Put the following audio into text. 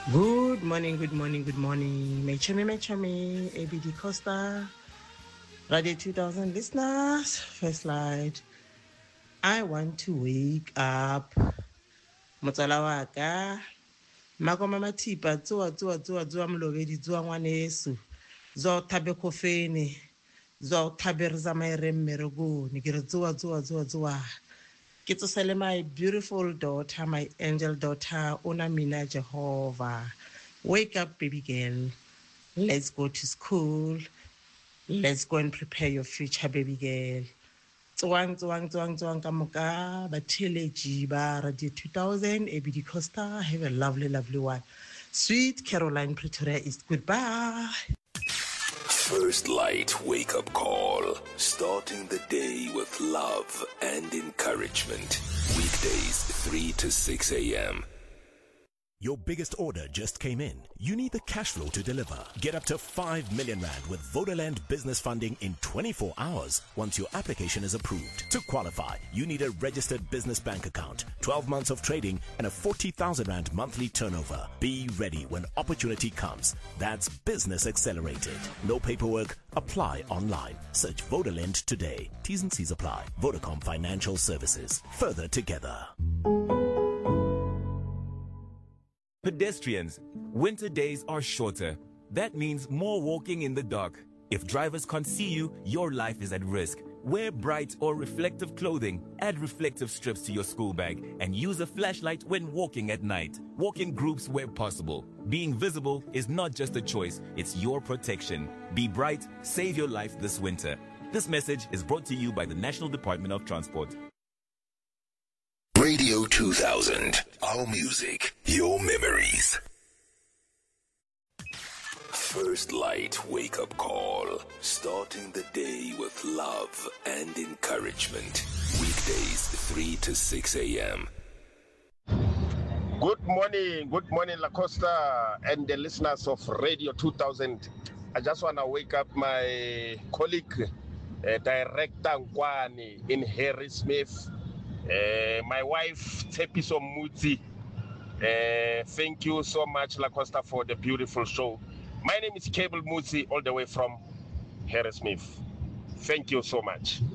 Good morning, good morning, good morning. Mechame, ABD Costa, Radio 2000 listeners. First light. I want to wake up. Motswala wa ka. Mako mama tipa, tsoa mlobedi, tsoa ngwaneso. Zo tabe kofene. Zo tabe rizamaire mmerego. Nikere tsoa. Ke tsosele my beautiful daughter, my angel daughter, Unamina Jehovah. Wake up, baby girl. Let's go to school. Let's go and prepare your future, baby girl. Tswang kamuka, Batile ba Radio 2000, ABD Costa. Have a lovely, lovely one. Sweet Caroline Pretoria East. Goodbye. First Light Wake Up Call. Starting the day with love and encouragement. Weekdays 3 to 6 a.m. Your biggest order just came in. You need the cash flow to deliver. Get up to 5 million rand with Vodaland business funding in 24 hours once your application is approved. To qualify, you need a registered business bank account, 12 months of trading, and a 40,000 rand monthly turnover. Be ready when opportunity comes. That's Business Accelerated. No paperwork. Apply online. Search Vodaland today. T's and C's apply. Vodacom Financial Services. Further together. Pedestrians, winter days are shorter. That means more walking in the dark. If drivers can't see you, your life is at risk. Wear bright or reflective clothing, add reflective strips to your school bag, and use a flashlight when walking at night. Walk in groups where possible. Being visible is not just a choice, it's your protection. Be bright, save your life this winter. This message is brought to you by the National Department of Transport. Radio 2000. Our music, your memories. First Light Wake Up Call. Starting the day with love and encouragement. Weekdays 3 to 6 a.m. Good morning, La Costa and the listeners of Radio 2000. I just want to wake up my colleague, Director Nkwani in Harrismith. My wife, Tepiso Mutsi. Thank you so much, La Costa, for the beautiful show. My name is Cable Mutsi, all the way from Harrismith. Thank you so much.